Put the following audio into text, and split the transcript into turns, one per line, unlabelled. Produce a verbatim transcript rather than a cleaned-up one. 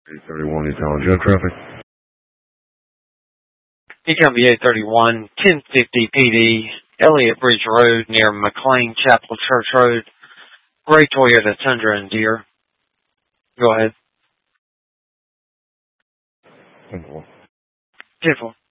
eight thirty-one, East Allen Jet traffic.
E C O M B eight thirty-one, ten fifty P D, Elliott Bridge Road near McLean Chapel Church Road. Gray Toyota Tundra and Deer. Go ahead.
ten four.
ten four.